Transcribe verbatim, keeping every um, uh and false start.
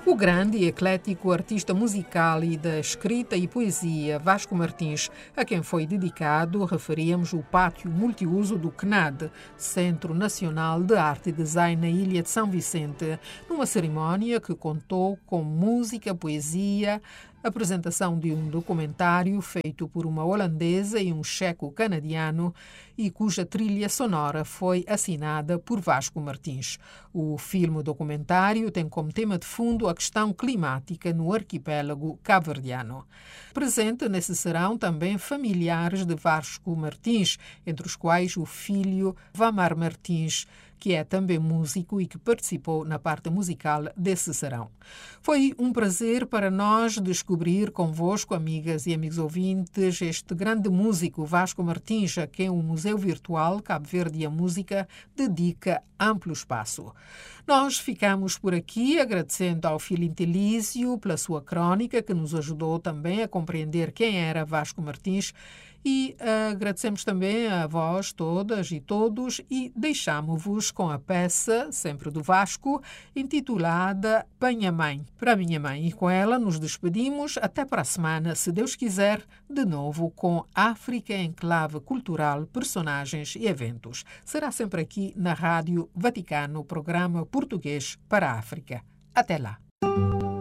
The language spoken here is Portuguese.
O grande e eclético artista musical e da escrita e poesia Vasco Martins, a quem foi dedicado, referíamos o pátio multiuso do C N A D, Centro Nacional de Arte e Design na Ilha de São Vicente, numa cerimónia que contou com música, poesia, apresentação de um documentário feito por uma holandesa e um checo-canadiano e cuja trilha sonora foi assinada por Vasco Martins. O filme documentário tem como tema de fundo a questão climática no arquipélago cabo-verdiano. Presente nesse serão também familiares de Vasco Martins, entre os quais o filho Vamar Martins, que é também músico e que participou na parte musical desse serão. Foi um prazer para nós descobrir convosco, amigas e amigos ouvintes, este grande músico Vasco Martins, a quem o Museu Virtual Cabo Verde e a Música dedica amplo espaço. Nós ficamos por aqui agradecendo ao Filinto Elísio pela sua crónica, que nos ajudou também a compreender quem era Vasco Martins, e uh, agradecemos também a vós todas e todos e deixamo-vos com a peça, sempre do Vasco, intitulada Panha Mãe, para a minha mãe. E com ela nos despedimos até para a semana, se Deus quiser, de novo com África em clave cultural, personagens e eventos. Será sempre aqui na Rádio Vaticano, programa português para a África. Até lá.